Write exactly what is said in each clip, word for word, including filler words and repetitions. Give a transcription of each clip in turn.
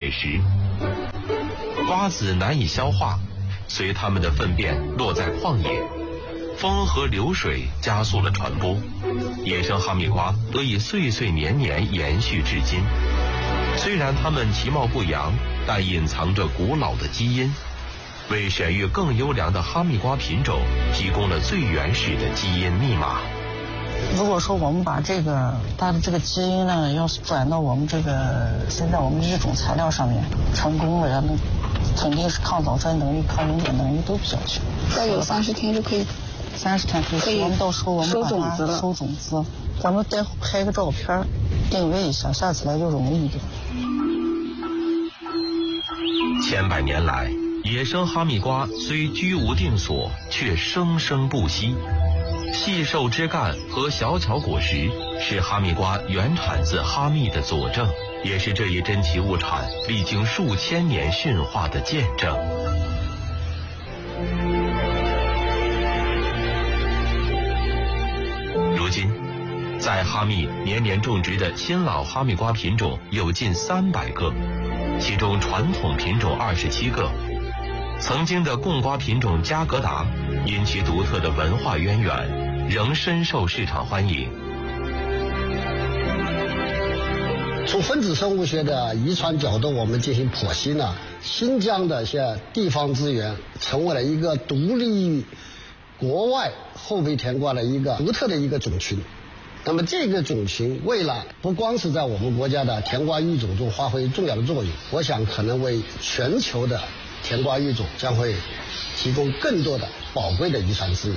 铁石。瓜子难以消化，随它们的粪便落在旷野，风和流水加速了传播，野生哈密瓜得以岁岁年年延续至今。虽然它们其貌不扬，但隐藏着古老的基因，为选育更优良的哈密瓜品种提供了最原始的基因密码。 如果说我们把这个它的这个基因呢，要是转到我们这个现在我们这种材料上面，成功了，然后肯定是抗早衰能力、抗溶解能力都比较强。 再有三十天就可以， 三十天可以。我们到时候我们收种子了， 收种子，咱们再拍个照片，定位一下，下次来就容易一点。 千百年来，野生哈密瓜虽居无定所，却生生不息。细瘦枝干和小巧果实是哈密瓜原产自哈密的佐证，也是这一珍奇物产历经数千年驯化的见证。如今，在哈密年年种植的新老哈密瓜品种有近三百个，其中传统品种二十七个。曾经的贡瓜品种加格达，因其独特的文化渊源，仍深受市场欢迎。 从分子生物学的遗传角度，我们进行剖析呢，新疆的一些地方资源成为了一个独立于国外后备甜瓜的一个独特的一个种群。那么这个种群未来不光是在我们国家的甜瓜育种中发挥重要的作用，我想可能为全球的甜瓜育种将会提供更多的宝贵的遗传资源。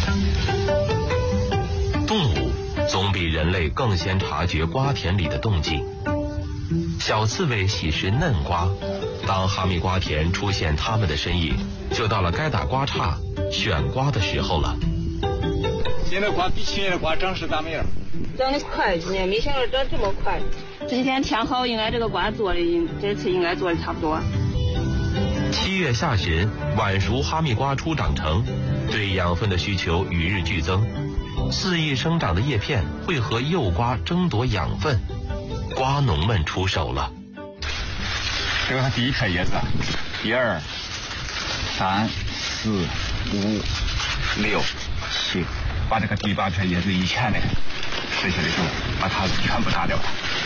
动物总比人类更先察觉瓜田里的动静。小刺猬喜食嫩瓜，当哈密瓜田出现它们的身影，就到了该打瓜叉选瓜的时候了。 现在瓜比去年的瓜长势咋么样？ 长得快，今年没想到长这么快。 今天天好，应该这个瓜做的，这次应该做的差不多。 七月下旬，晚熟哈密瓜初长成，对养分的需求与日俱增，肆意生长的叶片会和幼瓜争夺养分，瓜农们出手了。 这个是第一片叶子，一二三四五六七，把这个第八片叶子以前的剩下的就把它全部打掉了。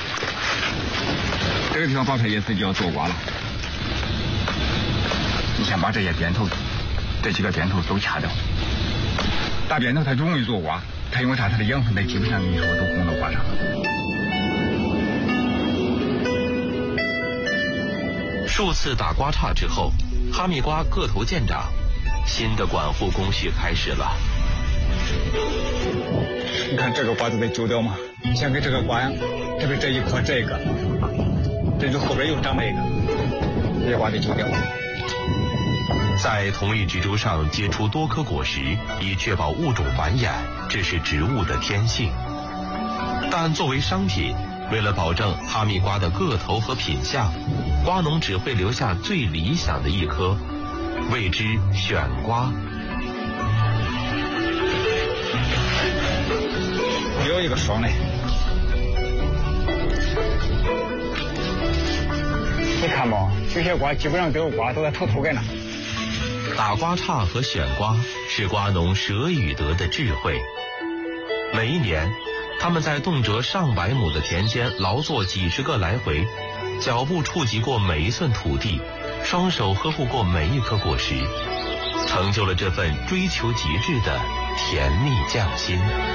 这个地方八片叶子就要做瓜了。你先把这些边头，这几个边头都掐掉。大边头它容易做瓜，它因为啥？它的养分在基本上你说都供到瓜上。 数次打瓜叉之后，哈密瓜个头渐长，新的管护工序开始了。 你看这个瓜子得揪掉吗？先给这个瓜呀，特别这一颗这个，这就后边又长了一个，这些瓜得揪掉。 在同一植株上结出多颗果实，以确保物种繁衍，这是植物的天性。但作为商品，为了保证哈密瓜的个头和品相，瓜农只会留下最理想的一颗，谓之选瓜。 有一个双嘞，你看吧，这些瓜基本上都有瓜，都在头头跟了。 打瓜叉和选瓜是瓜农舍与得的智慧。每一年，他们在动辄上百亩的田间劳作几十个来回，脚步触及过每一寸土地，双手呵护过每一颗果实，成就了这份追求极致的甜蜜匠心。